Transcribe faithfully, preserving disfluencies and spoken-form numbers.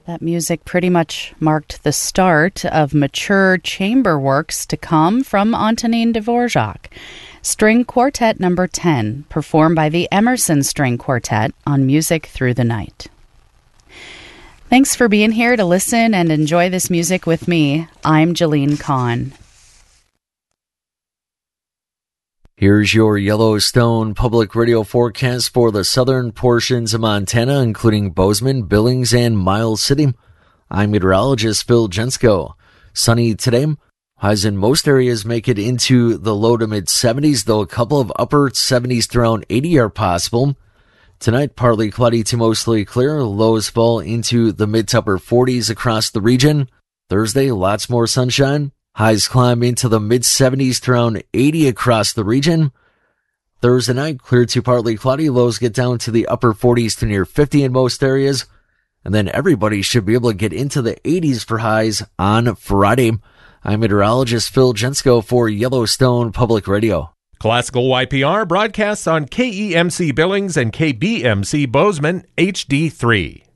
That music pretty much marked the start of mature chamber works to come from Antonin Dvorak. String Quartet number ten, performed by the Emerson String Quartet on Music Through the Night. Thanks for being here to listen and enjoy this music with me. I'm Jalene Kahn. Here's your Yellowstone Public Radio forecast for the southern portions of Montana, including Bozeman, Billings, and Miles City. I'm meteorologist Phil Jensko. Sunny today. Highs in most areas make it into the low to mid seventies, though a couple of upper seventies to around eighty are possible. Tonight, partly cloudy to mostly clear. Lows fall into the mid to upper forties across the region. Thursday, lots more sunshine. Highs climb into the mid seventies to around eighty across the region. Thursday night, clear to partly cloudy. Lows get down to the upper forties to near fifty in most areas. And then everybody should be able to get into the eighties for highs on Friday. I'm meteorologist Phil Jensko for Yellowstone Public Radio. Classical Y P R broadcasts on K E M C Billings and K B M C Bozeman H D three.